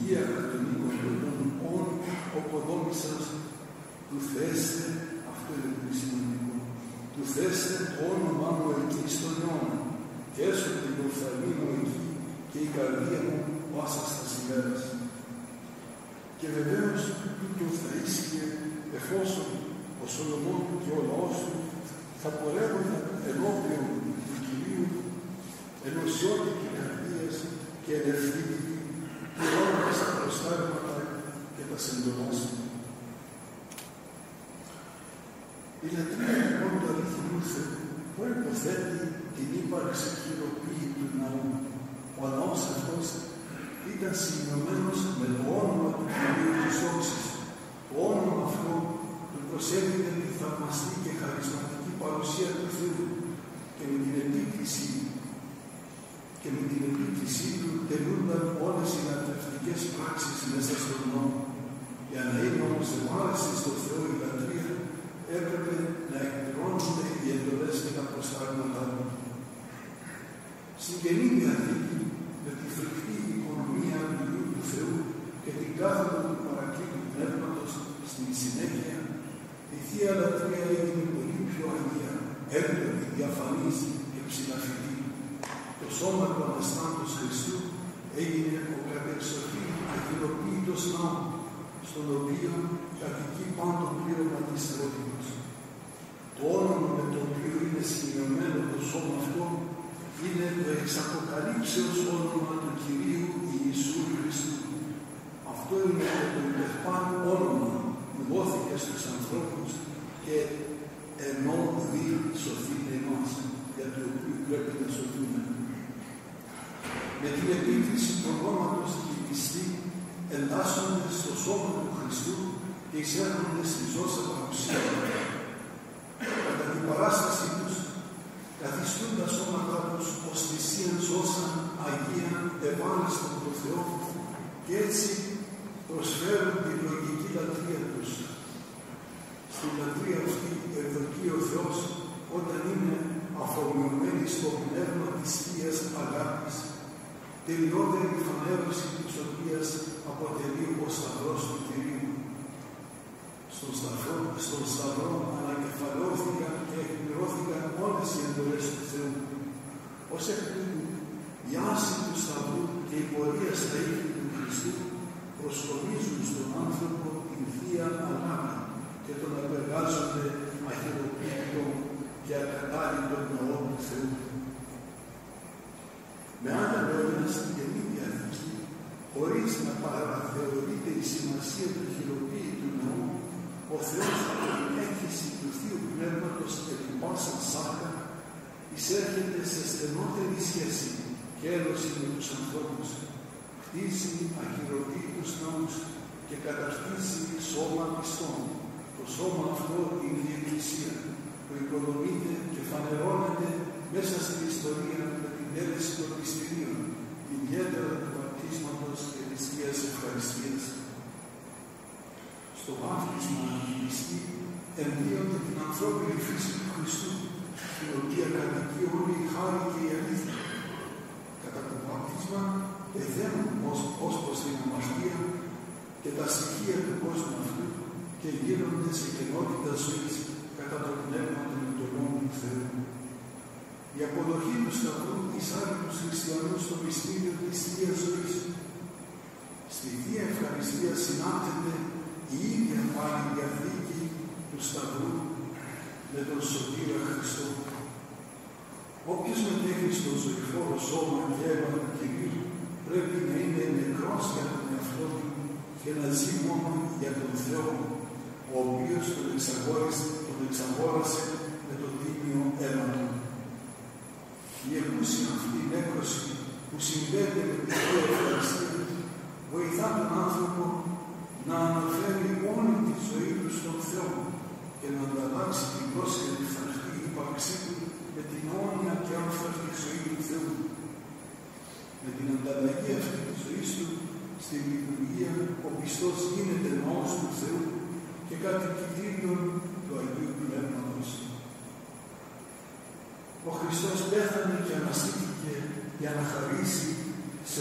δημιουργία των οικονομικών οικοδόμησης του θέστε, αυτό είναι πολύ σημαντικό, του θέστε το όνομά μου εκεί στον αιώνα και έσω την οφθαλμή μου εκεί και η καρδία μου πάσα στα ημέρας. Και βεβαίως τούτο θα ίσχυε εφόσον ο Σολομών και ο λαός του θα πορεύονταν ενώπιον του Κυρίου ενωσιώτικη καρδίας και ελευθερική, πληρώνοντας τα προστάγματα και τα συντονάς του. Η λατρεία λοιπόν του αληθινού Θεού προϋποθέτει την ύπαρξη χειροποίητου ναού. Ο ναός αυτός ήταν σημειωμένος με το όνομα του Κυρίου της Όξης. Το όνομα αυτό του προσέδιδε τη θαυμαστή και χαρισματική παρουσία του Θεού και με την επίκλησή του τελούνταν όλες οι λατρευτικές πράξεις μέσα στον νόμο. Για να είναι όμως ευάρεστη στο Θεό η λατρεία, έπρεπε να εκπληρώνονται οι εντολές και τα προστάγματά του. Στην Καινή Διαθήκη, με τη φρικτή οικονομία του Υιού του Θεού και την κάθοδο του παρακλήτου πνεύματος στην συνέχεια, η Θεία Λατρεία έγινε πολύ πιο αγία, έντονη, διαφανής και ψηλαφιτή. Το σώμα του Αναστάντος Χριστού έγινε ο κατεξοχήν αχειροποίητος ναός, στον οποίο κατοικεί πάντο πλήρωμα της θεότητας. Το όνομα με το οποίο είναι σημειωμένο το σώμα αυτό είναι το εξαποκαλύψεως όνομα του Κυρίου Ιησού Χριστού. Αυτό είναι το υπερπάν όνομα που δόθηκε στους ανθρώπους και ενώ δει σωθείτε εμάς, για το οποίο πρέπει να σωθούμε. Με την επίκληση του ονόματος και η πιστή εντάσσονται στο σώμα του Χριστού και εισέρχονται στη ζώσα παρουσία. Κατά την παράστασή τους, καθιστούν τα σώματά τους ως θυσίαν ζώσαν Αγία ευάλεστα από το Θεό και έτσι προσφέρουν τη λογική λατρεία τους. Στη λατρεία αυτή ευδοκεί ο Θεός όταν είναι αφομοιωμένη στο πνεύμα της Θείας Αγάπης, τελειότερη φανέρωση της οποίας αποτελεί ο σταυρός του Κυρίου. Στον σταυρό ανακεφαλώθηκαν και εκπληρώθηκαν όλες οι εντολές του Θεού. Ως εκ τούτου, η άρση του σταυρού και η πορεία στα ήθη του Χριστού προσκομίζουν στον άνθρωπο την Θεία Αγάπη και τον απεργάζονται αχειροποίητο και ακατάλληλο ναό του Θεού. Με άλλα λόγια, στην Καινή Διαθήκη, χωρίς να παραθεωρείται η σημασία του χειροποίητου ναού, ο Θεός από την έκχυση του Θείου Πνεύματος επί πάσα σάρκα εισέρχεται σε στενότερη σχέση και έλωση με τους ανθρώπους, χτίζει αχειροποίητους ναούς και καταρτίζει σώμα πιστών. Το σώμα αυτό είναι η Εκκλησία που οικοδομείται και φανερώνεται μέσα στην ιστορία με την έλεση των μυστηρίων, ιδιαίτερα του βαπτίσματος και της Θείας Ευχαριστίας. Στο βάπτισμα η πιστή εμπλέονται την ανθρώπινη φύση του Χριστού, την οποία κατοικεί όλη η χάρη και η αλήθεια. Κατά το βάπτισμα πεθαίνουν ως προς την αμαρτία και τα στοιχεία του κόσμου αυτού και γίνονται σε καινότητα ζωής κατά το πνεύμα των εντολών του Θεού. Η αποδοχή του σταυρού εισάγει τους χριστιανούς στο μυστήριο της Θείας Ζωής. Στη Θεία Ευχαριστία συνάπτεται η ίδια πάλι διαθήκη του σταυρού με τον Σωτήρα Χριστό. Όποιος μετέχει στο ζωηφόρο σώμα και αίμα του Κυρίου πρέπει να είναι νεκρός για τον εαυτό του και να ζει μόνο για τον Θεό, ο οποίος τον εξαγόρασε με το τίμιο αίμα του. Η εκούσια αυτή νέκρωση που συνδέεται με την Θεία Ευχαριστία βοηθά τον άνθρωπο να αναφέρει όλη τη ζωή του στον Θεό και να ανταλλάξει την πρόσχετη φραχτή ύπαρξή του με την αιώνια και άμφαρτη ζωή του Θεού. Με την ανταλλαγή αυτή της ζωής του στη λειτουργία ο πιστός γίνεται ναός του Θεού και κατοικητήριον του Αγίου Πνεύματος. Ο Χριστός πέθανε και αναστήθηκε για να χαρίσει